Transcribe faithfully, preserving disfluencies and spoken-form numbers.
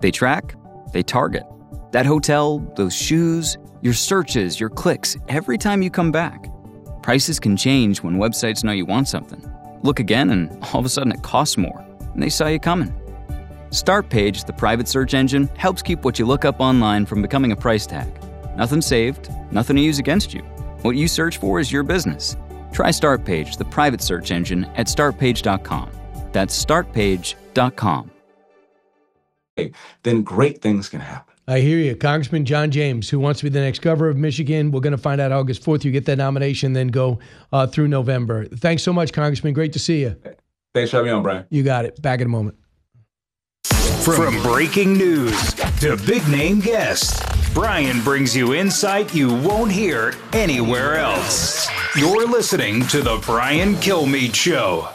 They track, they target. That hotel, those shoes, your searches, your clicks, every time you come back. Prices can change when websites know you want something. Look again and all of a sudden it costs more, and they saw you coming. Startpage, the private search engine, helps keep what you look up online from becoming a price tag. Nothing saved, nothing to use against you. What you search for is your business. Try Startpage, the private search engine, at start page dot com. That's start page dot com. Then great things can happen. I hear you. Congressman John James, who wants to be the next governor of Michigan. We're going to find out August fourth. You get that nomination, then go uh, through November. Thanks so much, Congressman. Great to see you. Thanks for having me on, Brian. You got it. Back in a moment. From breaking news to big-name guests, Brian brings you insight you won't hear anywhere else. You're listening to The Brian Kilmeade Show.